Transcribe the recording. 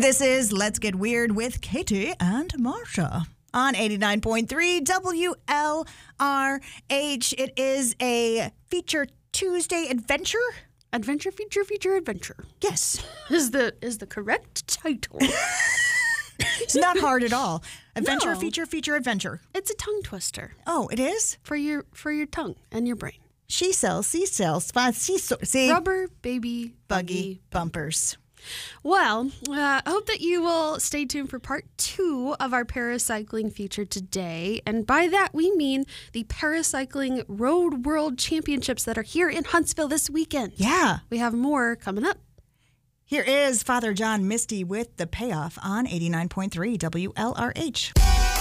This is Let's Get Weird with Katie and Marsha on 89.3 WLRH. It is a Feature Tuesday adventure. Adventure. Yes. Is the correct title. It's not hard at all. Adventure, No. feature, adventure. It's a tongue twister Oh, it is? for your tongue and your brain. She sells, see, Rubber baby buggy bumpers. Well, I hope that you will stay tuned for part 2 of our paracycling feature today. And by that, we mean the Paracycling Road World Championships that are here in Huntsville this weekend. Yeah. We have more coming up. Here is Father John Misty with The Payoff on 89.3 WLRH.